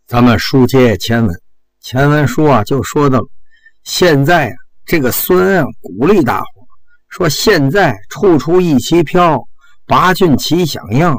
咱们书接前文，前文书就说到了，现在这个孙恩鼓励大伙说，现在处处一旗飘，八骏齐响应，